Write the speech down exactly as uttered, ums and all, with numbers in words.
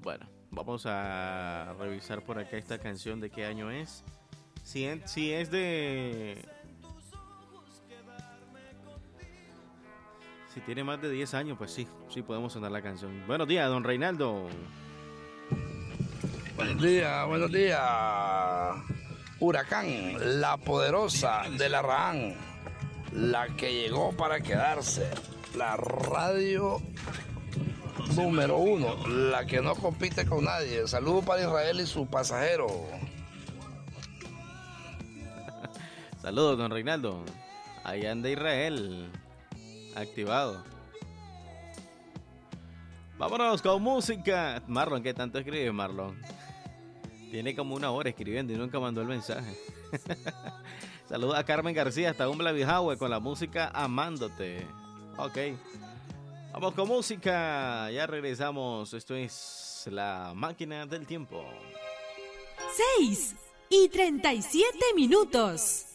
Bueno, vamos a revisar por acá esta canción de qué año es. Si, en, si es de... Si tiene más de diez años, pues sí, sí podemos sonar la canción. Buenos días, don Reinaldo. Buenos días, buenos días. Huracán, la poderosa de la RAN, la que llegó para quedarse. La radio número uno, la que no compite con nadie. Saludos para Israel y su pasajero. Saludos, don Reinaldo. Ahí anda Israel, activado. Vámonos con música. Marlon, ¿qué tanto escribe Marlon? Tiene como una hora escribiendo y nunca mandó el mensaje. Saludos a Carmen García hasta Umbla Bijahue con la música Amándote. Ok. Vamos con música. Ya regresamos. Esto es La Máquina del Tiempo. seis y treinta y siete minutos.